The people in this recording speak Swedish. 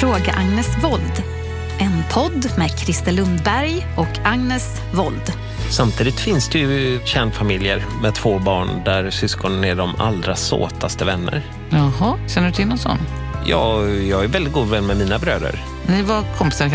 Fråga Agnes Wold. En podd med Christer Lundberg och Agnes Wold. Samtidigt finns det ju kärnfamiljer med 2 barn där syskonen är de allra såtaste vänner. Jaha, känner du till någon sån? Ja, jag är väldigt god vän med mina bröder. Ni var kompisar